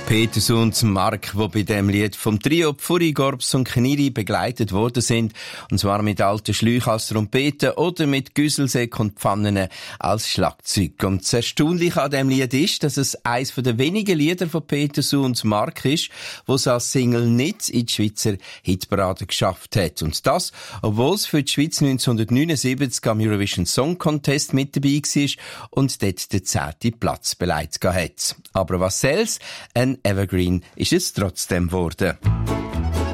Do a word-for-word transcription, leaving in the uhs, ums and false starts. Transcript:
Peterson und Mark, die bei dem Lied vom Trio Pfuri, Gorbs und Kniri begleitet worden sind. Und zwar mit alten Schläuchen als Trompeten oder mit Güsselsäck und Pfannen als Schlagzeug. Und das Erstaunliche an diesem Lied ist, dass es eines der wenigen Lieder von Peterson und Mark ist, wo es als Single nicht in die Schweizer Hitparade geschafft hat. Und das, obwohl es für die Schweiz neunzehnhundertneunundsiebzig am Eurovision Song Contest mit dabei war und dort den zehnten Platz beleidigt hat. Aber was soll's? Ein Evergreen ist es trotzdem geworden.